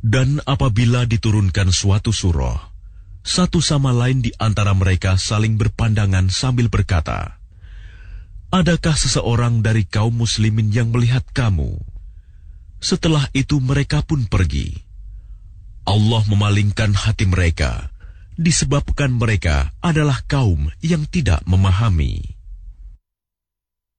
Dan apabila diturunkan suatu surah, satu sama lain di antara mereka saling berpandangan sambil berkata, "Adakah seseorang dari kaum muslimin yang melihat kamu?" Setelah itu mereka pun pergi. Allah memalingkan hati mereka, disebabkan mereka adalah kaum yang tidak memahami.